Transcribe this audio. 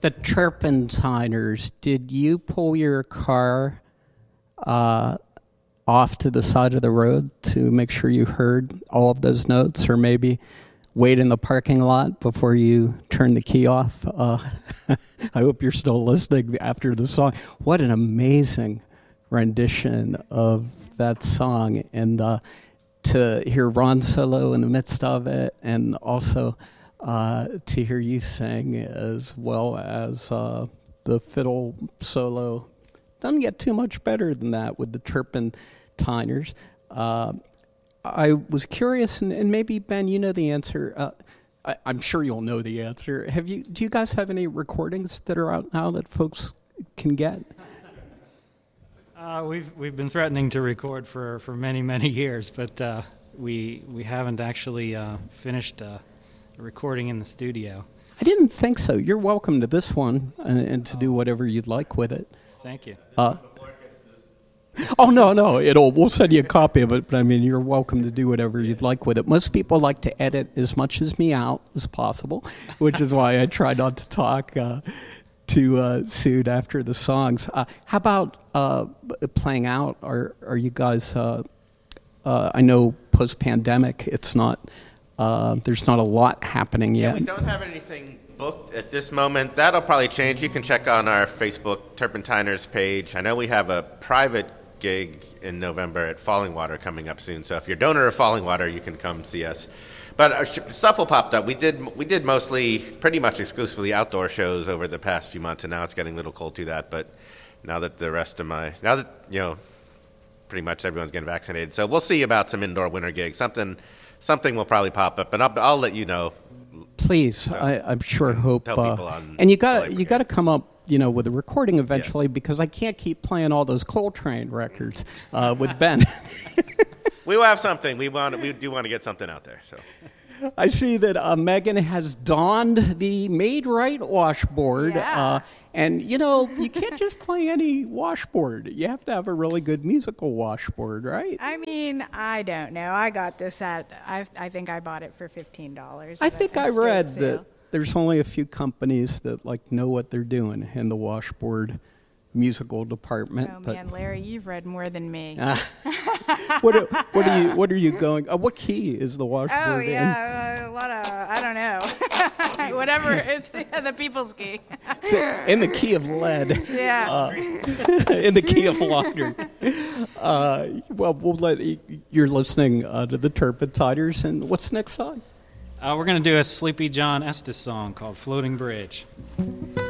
The Turpentiners, did you pull your car off to the side of the road to make sure you heard all of those notes, or maybe wait in the parking lot before you turn the key off? I hope you're still listening after the song. What an amazing rendition of that song, and to hear Ron solo in the midst of it, and also to hear you sing as well as the fiddle solo. Doesn't get too much better than that with the Turpentiners. I was curious, and maybe, Ben, you know the answer. I'm sure you'll know the answer. Do you guys have any recordings that are out now that folks can get? We've been threatening to record for many, many years, but we haven't actually finished recording in the studio. I didn't think so. You're welcome to this one and to do whatever you'd like with it. Thank you. Oh, no. We'll send you a copy of it, but I mean, you're welcome to do whatever you'd like with it. Most people like to edit as much as me out as possible, which is why I try not to talk to Sood after the songs. How about playing out? Are you guys, I know post-pandemic, it's not, there's not a lot happening yet. Yeah, we don't have anything booked at this moment. That'll probably change. You can check on our Facebook Turpentiners page. I know we have a private gig in November at Falling Water coming up soon, so if you're a donor of Falling Water, you can come see us. But our stuff will pop up. We did mostly, pretty much exclusively outdoor shows over the past few months, and now it's getting a little cold to that. But now that pretty much everyone's getting vaccinated, so we'll see about some indoor winter gigs. Something will probably pop up, and I'll let you know. Please, so I'm sure hope. Tell people on and you got to come up, with a recording eventually, because I can't keep playing all those Coltrane records with Ben. We will have something. We do want to get something out there. So I see that Megan has donned the Made Right washboard. Yeah. And, you can't just play any washboard. You have to have a really good musical washboard, right? I mean, I don't know. I got this I think I bought it for $15. I think I read that there's only a few companies that know what they're doing in the washboard musical department. Oh, man, Larry, you've read more than me. What are you going? What key is the washboard in? Oh, yeah, a lot of, I don't know. Whatever, it's the people's key. In the key of lead. Yeah. In the key of laundry. Well, we'll let you're listening to the Turpentiners, and what's the next song? We're going to do a Sleepy John Estes song called Floating Bridge.